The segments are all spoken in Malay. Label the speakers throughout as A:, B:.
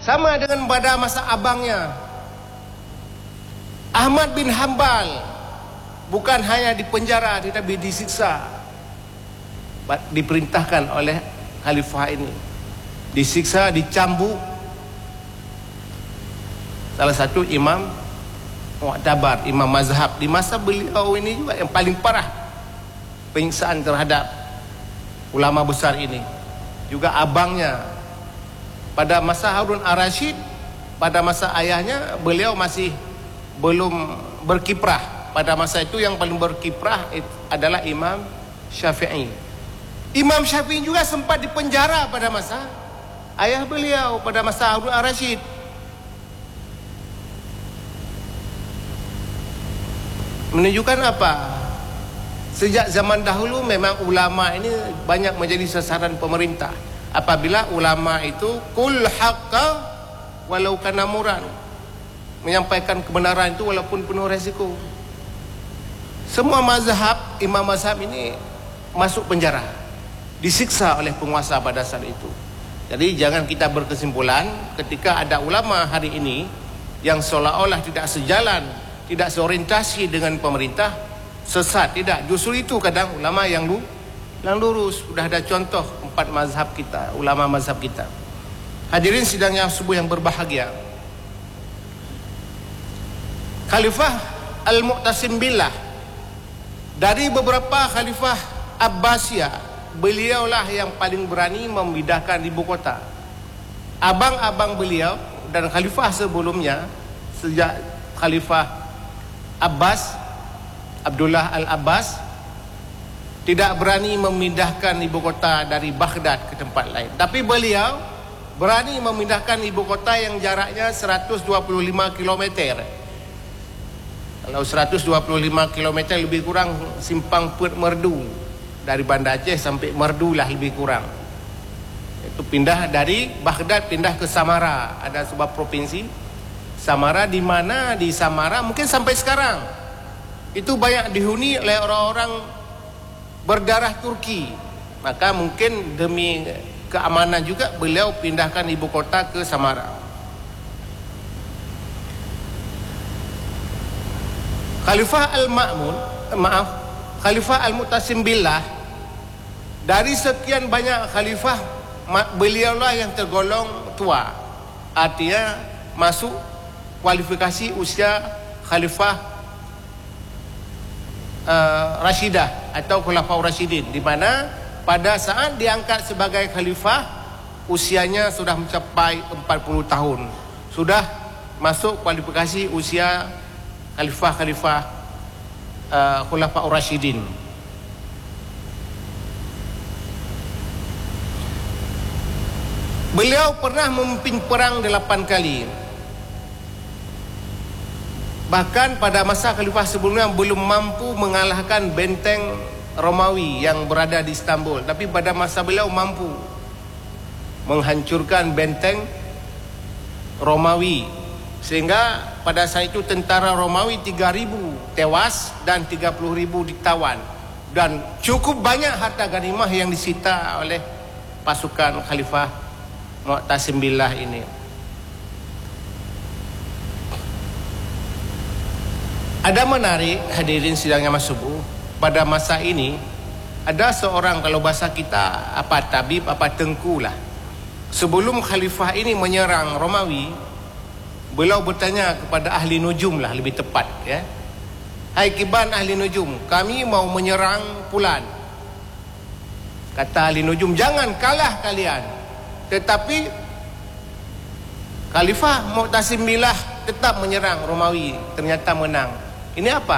A: Sama dengan pada masa abangnya Ahmad bin Hanbal, bukan hanya dipenjara tetapi disiksa, diperintahkan oleh khalifah ini, disiksa, dicambuk. Salah satu imam mu'tabar, imam mazhab di masa beliau ini juga yang paling parah penyiksaan terhadap ulama besar ini. Juga abangnya pada masa Harun ar-Rasyid, pada masa ayahnya, beliau masih belum berkiprah. Pada masa itu yang paling berkiprah adalah Imam Syafi'i. Imam Syafi'i juga sempat dipenjara pada masa ayah beliau, pada masa Harun ar-Rasyid. Menunjukkan apa? Sejak zaman dahulu memang ulama ini banyak menjadi sasaran pemerintah. Apabila ulama itu kul haqqa walau kana muran, menyampaikan kebenaran itu walaupun penuh resiko. Semua mazhab, imam mazhab ini masuk penjara, disiksa oleh penguasa pada saat itu. Jadi jangan kita berkesimpulan ketika ada ulama hari ini yang seolah-olah tidak sejalan, tidak seorientasi dengan pemerintah, sesat. Tidak, justru itu kadang ulama yang lurus. Sudah ada contoh 4 mazhab kita, ulama mazhab kita. Hadirin sidang yang subuh yang berbahagia, Khalifah Al-Mu'tasim Billah, dari beberapa khalifah Abbasiyah, beliaulah yang paling berani memindahkan ibu kota. Abang-abang beliau dan khalifah sebelumnya, sejak Khalifah Abbas, Abdullah Al-Abbas, tidak berani memindahkan ibu kota dari Baghdad ke tempat lain. Tapi beliau berani memindahkan ibu kota yang jaraknya 125 km. Kalau 125 km lebih kurang simpang Pet Merdu, dari Banda Aceh sampai Merdu lah lebih kurang. Itu pindah dari Baghdad, pindah ke Samara. Ada sebuah provinsi Samara, di mana di Samara mungkin sampai sekarang itu banyak dihuni oleh orang-orang berdarah Turki. Maka mungkin demi keamanan juga beliau pindahkan ibu kota ke Samara. Khalifah Al-Mu'tasim Billah, dari sekian banyak khalifah, beliaulah yang tergolong tua. Artinya masuk kualifikasi usia khalifah Rashidah atau Khulafaur Rasyidin, di mana pada saat diangkat sebagai khalifah usianya sudah mencapai 40 tahun. Sudah masuk kualifikasi usia khalifah Khulafaur Rasyidin. Beliau pernah memimpin perang 8 kali. Bahkan pada masa khalifah sebelumnya belum mampu mengalahkan benteng Romawi yang berada di Istanbul. Tapi pada masa beliau mampu menghancurkan benteng Romawi. Sehingga pada saat itu tentara Romawi 3.000 tewas dan 30.000 ditawan. Dan cukup banyak harta ghanimah yang disita oleh pasukan Khalifah Mu'tasim Billah ini. Ada menarik, hadirin sidang yang subuh, pada masa ini ada seorang, kalau bahasa kita apa tabib, apa tengku lah. Sebelum khalifah ini menyerang Romawi, beliau bertanya kepada ahli nujum lah, lebih tepat ya. Hai kiban ahli nujum, kami mau menyerang Fulan. Kata ahli nujum, jangan kalah kalian. Tetapi Khalifah Mu'tasim Billah tetap menyerang Romawi, ternyata menang. Ini apa?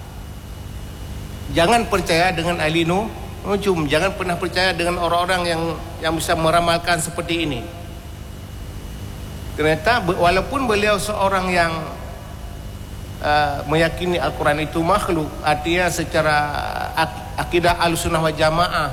A: Jangan percaya dengan ahli nujum, jangan pernah percaya dengan orang-orang yang bisa meramalkan seperti ini. Ternyata walaupun beliau seorang yang meyakini Al-Quran itu makhluk, artinya secara akidah Ahlussunnah wal Jamaah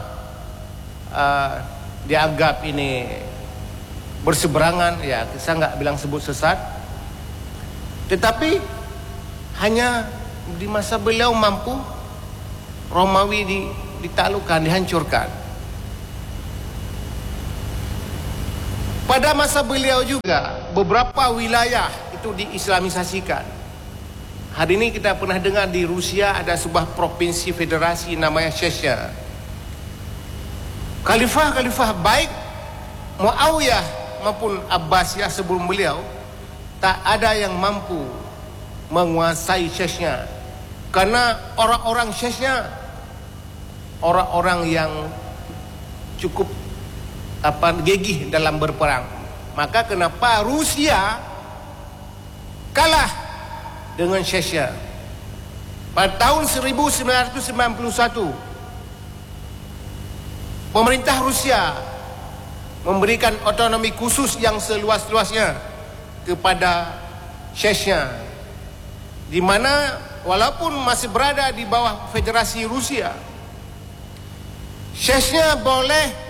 A: dianggap ini berseberangan, ya saya nggak bilang sebut sesat, tetapi hanya di masa beliau mampu Romawi ditaklukkan, dihancurkan. Pada masa beliau juga beberapa wilayah itu diislamisasikan. Hari ini kita pernah dengar di Rusia ada sebuah provinsi federasi namanya Chechnya. Khalifah-khalifah baik Muawiyah maupun Abbasiyah sebelum beliau tak ada yang mampu menguasai Chechnya, karena orang-orang Chechnya orang-orang yang cukup gigih dalam berperang. Maka kenapa Rusia kalah dengan Chechnya pada tahun 1991? Pemerintah Rusia memberikan otonomi khusus yang seluas-luasnya kepada Chechnya, di mana walaupun masih berada di bawah Federasi Rusia, Chechnya boleh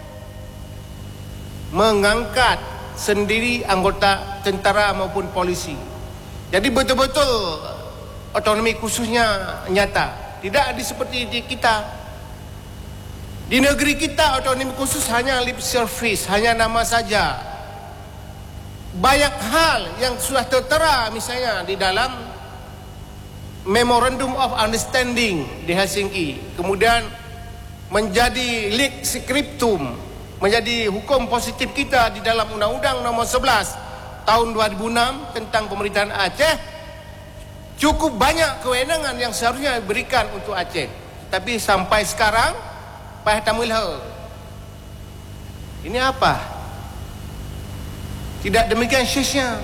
A: mengangkat sendiri anggota tentara maupun polisi. Jadi betul-betul otonomi khususnya nyata. Tidak seperti di kita. Di negeri kita otonomi khusus hanya lip service, hanya nama saja. Banyak hal yang sudah tertera misalnya di dalam Memorandum of Understanding di Helsinki, kemudian menjadi lex scriptum, menjadi hukum positif kita di dalam Undang-Undang Nomor 11 tahun 2006 tentang pemerintahan Aceh. Cukup banyak kewenangan yang seharusnya diberikan untuk Aceh, tapi sampai sekarang payah tamilha. Ini apa? Tidak demikian Chechnya.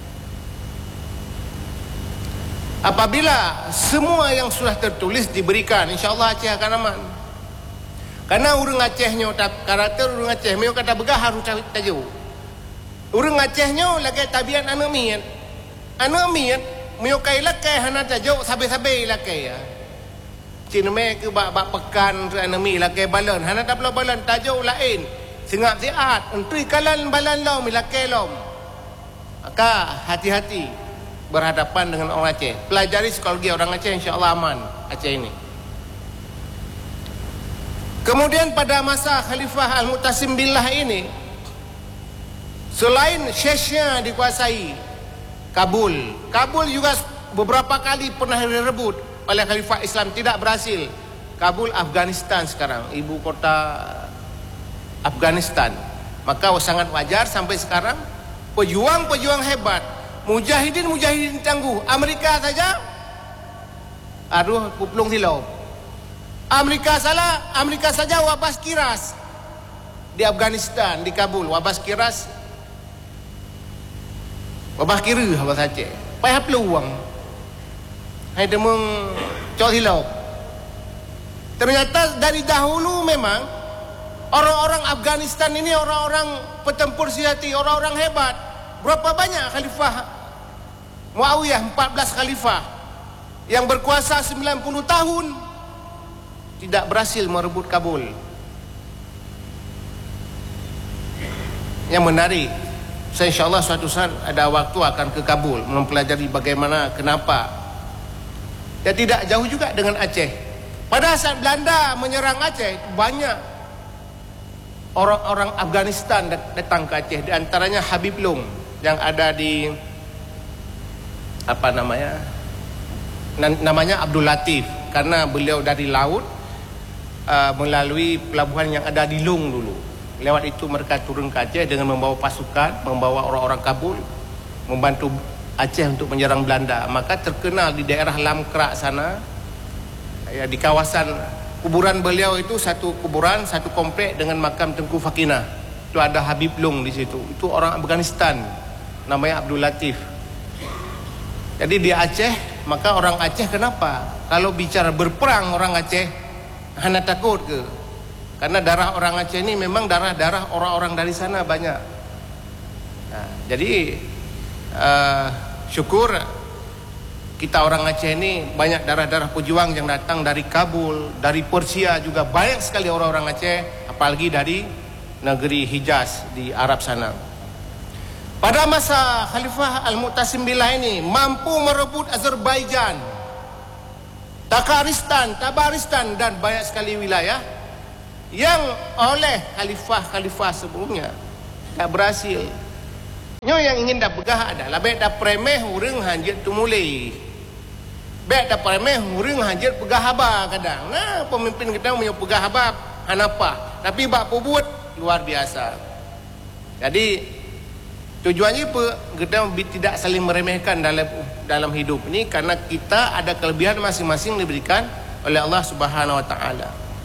A: Apabila semua yang sudah tertulis diberikan, insya-Allah Aceh akan aman. Karena urang Acehnya karakter urang Aceh meo kata begah harus tahu. Urang Acehnya lagi tabiat anamian. Anamian meo kai lakai hana tahu sabe-sabe lakai ya. Cina me ke bak pekan anami lakai balan. Hana tak pula balan tahu lain. Sengap siat entui kalan balan lom lakai lom. Maka hati-hati berhadapan dengan orang Aceh. Pelajari psikologi orang Aceh, insya-Allah aman Aceh ini. Kemudian pada masa Khalifah Al-Mu'tasim Billah ini, selain Chechnya dikuasai, Kabul juga beberapa kali pernah direbut oleh Khalifah Islam, tidak berhasil. Kabul Afghanistan sekarang, ibu kota Afghanistan. Maka sangat wajar sampai sekarang pejuang-pejuang hebat, mujahidin tangguh. Amerika saja aduh kuplung silau. Amerika saja wabas kiras di Afghanistan, di Kabul, wabas kiras, wabas kira wabas Aceh. Payah peluang. Hai demung col hilau. Ternyata dari dahulu memang orang-orang Afghanistan ini orang-orang petempur sejati, orang-orang hebat. Berapa banyak khalifah Muawiyah, 14 khalifah yang berkuasa 90 tahun tidak berhasil merebut Kabul. Yang menarik, saya insya-Allah suatu saat ada waktu akan ke Kabul mempelajari bagaimana, kenapa. Dan tidak jauh juga dengan Aceh. Pada saat Belanda menyerang Aceh, banyak orang-orang Afghanistan datang ke Aceh, di antaranya Habib Long yang ada di namanya Abdul Latif, karena beliau dari laut melalui pelabuhan yang ada di Lung dulu. Lewat itu mereka turun ke Aceh dengan membawa pasukan, membawa orang-orang Kabul, membantu Aceh untuk menyerang Belanda. Maka terkenal di daerah Lamkrak sana, ya, di kawasan kuburan beliau itu satu kuburan, satu komplek dengan makam Tengku Fakinah. Itu ada Habib Long di situ. Itu orang Afghanistan, namanya Abdul Latif. Jadi di Aceh, maka orang Aceh kenapa? Kalau bicara berperang orang Aceh, hana takut ke? Karena darah orang Aceh ini memang darah-darah orang-orang dari sana banyak. Nah, jadi syukur kita orang Aceh ini banyak darah-darah pejuang yang datang dari Kabul, dari Persia juga banyak sekali orang-orang Aceh, apalagi dari negeri Hijaz di Arab sana. Pada masa Khalifah Al-Mu'tasim Billah ini mampu merebut Azerbaijan, Takharistan, Tabaristan dan banyak sekali wilayah yang oleh khalifah-khalifah sebelumnya tak berhasil. Nyo yang ingin dah begah adalah baik dah premeh urang hanjit tu mulai. Baik dah premeh urang hanjit pegah haba kadang. Nah, pemimpin kita punya pegah haba hanapa. Tapi bak pubut luar biasa. Jadi tujuannya apa? Kita tidak saling meremehkan dalam hidup ini, karena kita ada kelebihan masing-masing diberikan oleh Allah Subhanahu wa taala.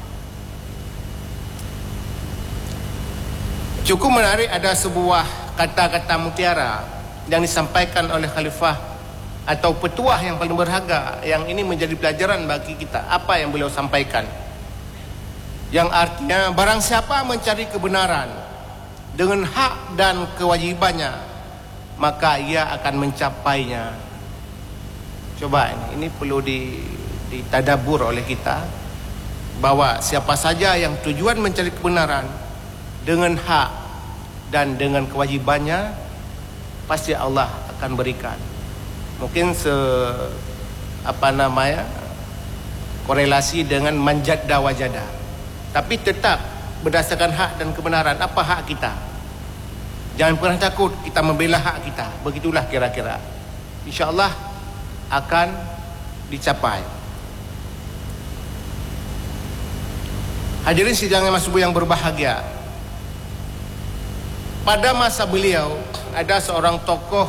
A: Cukup menarik, ada sebuah kata-kata mutiara yang disampaikan oleh khalifah atau petuah yang paling berharga, yang ini menjadi pelajaran bagi kita. Apa yang beliau sampaikan? Yang artinya, barang siapa mencari kebenaran dengan hak dan kewajibannya, maka ia akan mencapainya. Coba ini perlu ditadabur oleh kita, bahwa siapa saja yang tujuan mencari kebenaran dengan hak dan dengan kewajibannya, pasti Allah akan berikan. Mungkin korelasi dengan manjadda wajada, tapi tetap berdasarkan hak dan kebenaran. Apa hak kita? Jangan pernah takut kita membela hak kita. Begitulah kira-kira. InsyaAllah akan dicapai. Hadirin sidang Mas Subuh yang berbahagia, pada masa beliau ada seorang tokoh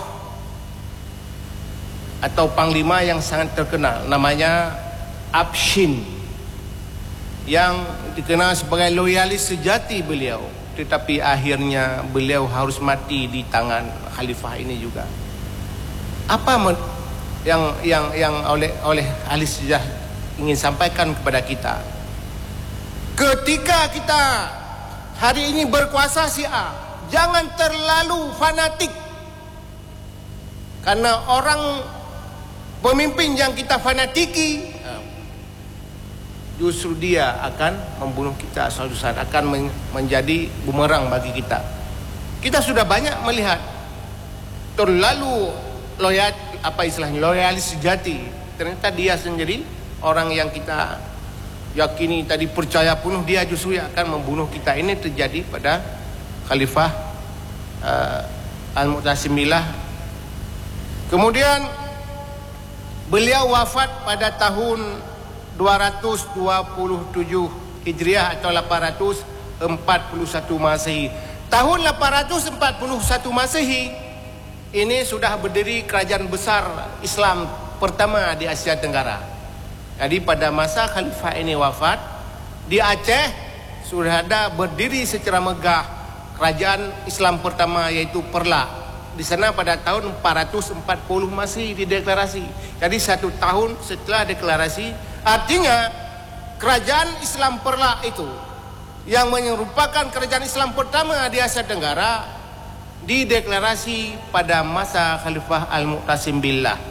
A: atau panglima yang sangat terkenal, namanya Abshin, yang dikenal sebagai loyalis sejati beliau. Tetapi akhirnya beliau harus mati di tangan khalifah ini juga. Apa yang oleh ahli sejarah ingin sampaikan kepada kita? Ketika kita hari ini berkuasa si A, jangan terlalu fanatik. Karena orang pemimpin yang kita fanatiki, justru dia akan membunuh kita suatu saat, akan menjadi bumerang bagi kita. Kita sudah banyak melihat terlalu loyalis sejati. Ternyata dia sendiri orang yang kita yakini tadi percaya penuh, dia justru yang akan membunuh kita. Ini terjadi pada Khalifah Al-Mu'tasim Billah. Kemudian beliau wafat pada tahun 227 Hijriah atau 841 Masehi. Tahun 841 Masehi ini sudah berdiri kerajaan besar Islam pertama di Asia Tenggara. Jadi pada masa khalifah ini wafat, di Aceh sudah ada berdiri secara megah kerajaan Islam pertama, yaitu Perla. Di sana pada tahun 440 Masehi dideklarasi. Jadi 1 tahun setelah deklarasi, artinya kerajaan Islam Perla itu yang merupakan kerajaan Islam pertama di Asia Tenggara dideklarasi pada masa Khalifah Al-Mu'tasim Billah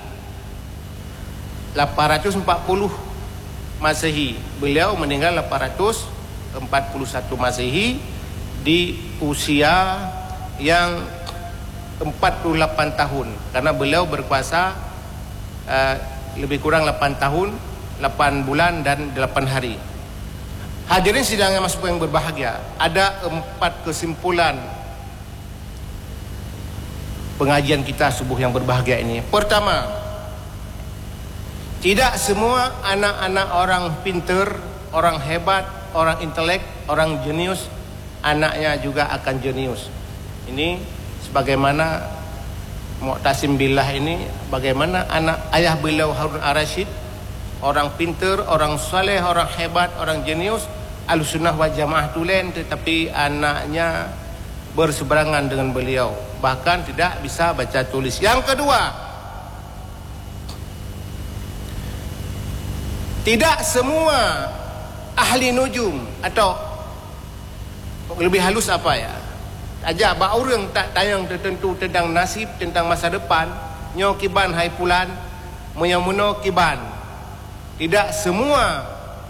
A: 840 Masehi. Beliau meninggal 841 Masehi di usia yang 48 tahun, karena beliau berkuasa lebih kurang 8 tahun 8 bulan dan 8 hari. Hadirin sidang yang yang berbahagia, ada 4 kesimpulan pengajian kita subuh yang berbahagia ini. Pertama, tidak semua anak-anak orang pintar, orang hebat, orang intelek, orang jenius, anaknya juga akan jenius. Ini sebagaimana Mu'tasim Billah ini, bagaimana anak ayah beliau Harun Ar-Rasyid, orang pintar, orang saleh, orang hebat, orang jenius, Ahlussunnah wal Jamaah tulen, tetapi anaknya berseberangan dengan beliau, bahkan tidak bisa baca tulis. Yang kedua, tidak semua ahli nujum, atau lebih halus apa ya, ajak bak orang tak tayang tertentu tentang nasib, tentang masa depan, nyo kiban hai pulan, menyamuno kiban. Tidak semua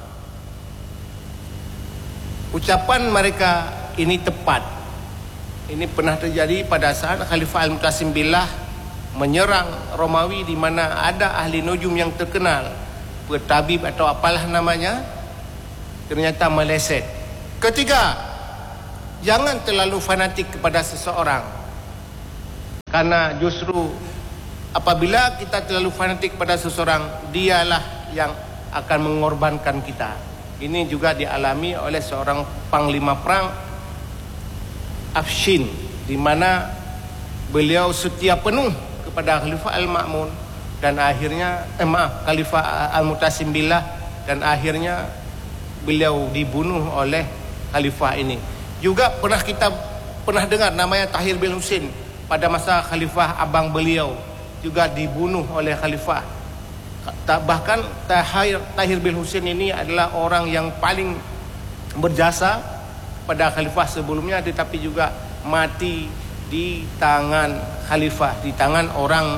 A: ucapan mereka ini tepat. Ini pernah terjadi pada saat Khalifah Al-Mu'tasim Billah menyerang Romawi, di mana ada ahli nujum yang terkenal, tabib atau apalah namanya, ternyata meleset. Ketiga, jangan terlalu fanatik kepada seseorang. Karena justru apabila kita terlalu fanatik kepada seseorang, dialah yang akan mengorbankan kita. Ini juga dialami oleh seorang panglima perang Afshin, di mana beliau setia penuh kepada Khalifah Al-Ma'mun dan akhirnya Khalifah Al-Mutasim Billah, dan akhirnya beliau dibunuh oleh khalifah ini. Juga kita pernah dengar namanya Tahir bin Husain, pada masa khalifah abang beliau juga dibunuh oleh khalifah. Bahkan Tahir bin Husain ini adalah orang yang paling berjasa pada khalifah sebelumnya, tetapi juga mati di tangan khalifah, di tangan orang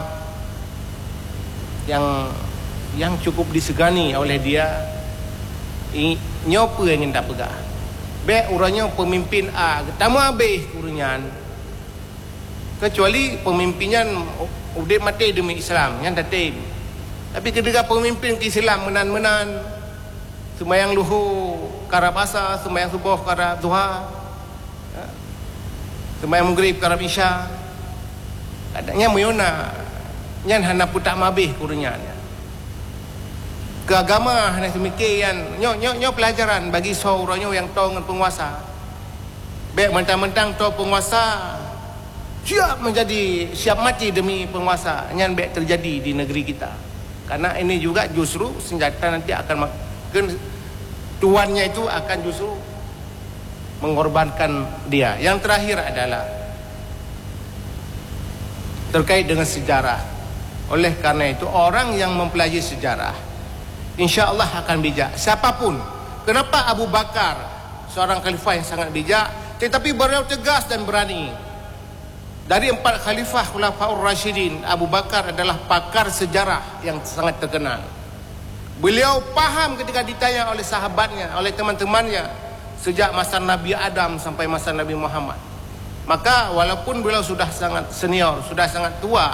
A: yang cukup disegani oleh dia. Nyopa yang tak pegah. Baik orangnya pemimpin ketama habis kurunyan. Kecuali pemimpinnya udah mati demi Islam, yang datim. Tapi ketika pemimpin Islam menan-menan, sembahyang luhur kara pasar, sembahyang subuh kara duha, sembahyang maghrib kara isya, adanya muyuna nyan hana putak mabih kurunyan. Ke agama hanya semikian nyo pelajaran bagi seorang yang tahu dengan penguasa. Baik mentang-mentang tahu penguasa siap mati demi penguasa, yang baik terjadi di negeri kita. Karena ini juga justru senjata nanti akan tuannya itu akan justru mengorbankan dia. Yang terakhir adalah terkait dengan sejarah. Oleh karena itu orang yang mempelajari sejarah insya-Allah akan bijak. Siapapun. Kenapa Abu Bakar seorang khalifah yang sangat bijak, tetapi beliau tegas dan berani. Dari 4 khalifah Khulafaur Rasyidin, Abu Bakar adalah pakar sejarah yang sangat terkenal. Beliau paham ketika ditanya oleh sahabatnya, oleh teman-temannya, sejak masa Nabi Adam sampai masa Nabi Muhammad. Maka walaupun beliau sudah sangat senior, sudah sangat tua,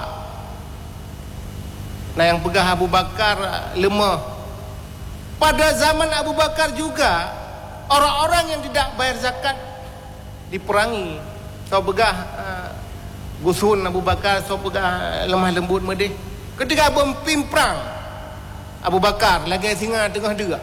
A: nah yang pegah Abu Bakar lemah. Pada zaman Abu Bakar juga orang-orang yang tidak bayar zakat diperangi. So begah gusun Abu Bakar, so begah lemah lembut medih. Ketika berpimpin perang, Abu Bakar lagi singa tengah dera.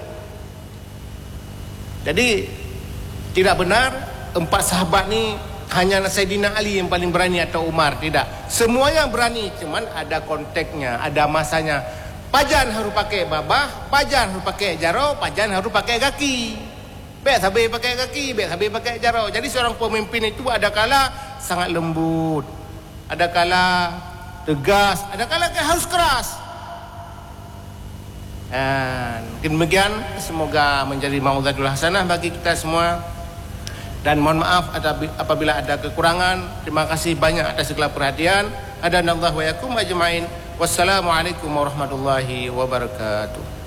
A: Jadi tidak benar 4 sahabat ni hanya Sayyidina Ali yang paling berani atau Umar. Tidak, semuanya berani, cuman ada konteksnya, ada masanya. Pajan harus pakai babah, pajan harus pakai jarau, pajan harus pakai kaki. Baik sabi pakai kaki, baik sabi pakai jarau. Jadi seorang pemimpin itu ada kala sangat lembut, ada kala tegas, ada kala harus keras. Mungkin demikian, semoga menjadi mau'izatul hasanah bagi kita semua. Dan mohon maaf apabila ada kekurangan. Terima kasih banyak atas segala perhatian. Hadanallahu wa yakum ajmain. Wassalamualaikum warahmatullahi wabarakatuh.